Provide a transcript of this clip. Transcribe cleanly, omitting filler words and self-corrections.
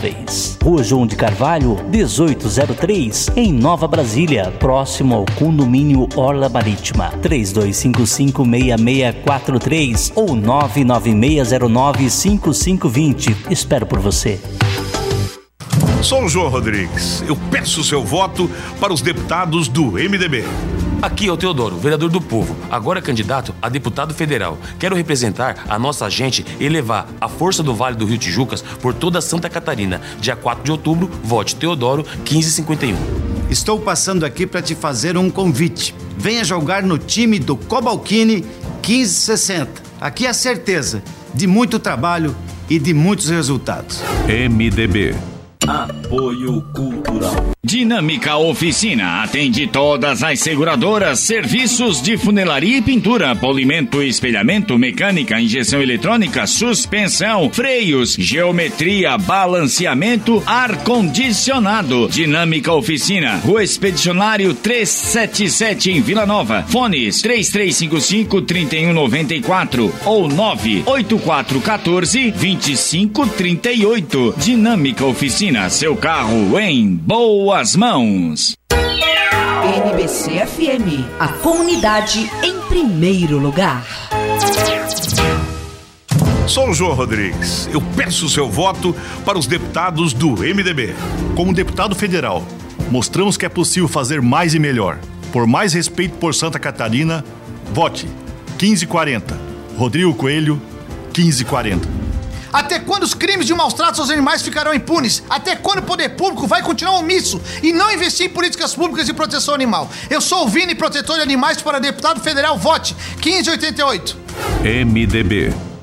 Imóveis. Rua João de Carvalho, 1803, em Nova Brasília, próximo ao condomínio Orla Marítima. 3255-6643 ou 99609-5520. Espero por você. Sou o João Rodrigues. Eu peço o seu voto para os deputados do MDB. Aqui é o Teodoro, vereador do povo, agora candidato a deputado federal. Quero representar a nossa gente e levar a força do Vale do Rio Tijucas por toda Santa Catarina. Dia 4 de outubro, vote Teodoro 1551. Estou passando aqui para te fazer um convite. Venha jogar no time do Cobalcini 1560. Aqui é a certeza de muito trabalho e de muitos resultados. MDB. Apoio Cultural. Dinâmica Oficina atende todas as seguradoras, serviços de funilaria e pintura, polimento e espelhamento, mecânica, injeção eletrônica, suspensão, freios, geometria, balanceamento, ar-condicionado. Dinâmica Oficina, Rua Expedicionário 377 em Vila Nova. Fones 3355-3194 ou 98414-2538. Dinâmica Oficina, seu carro em boas mãos. NBC FM, a comunidade em primeiro lugar. Sou o João Rodrigues. Eu peço o seu voto para os deputados do MDB. Como deputado federal, mostramos que é possível fazer mais e melhor. Por mais respeito por Santa Catarina, vote 1540. Rodrigo Coelho, 1540. Até quando os crimes de maus tratos aos animais ficarão impunes? Até quando o poder público vai continuar omisso e não investir em políticas públicas de proteção animal? Eu sou o Vini, protetor de animais, para deputado federal, vote 1588. MDB.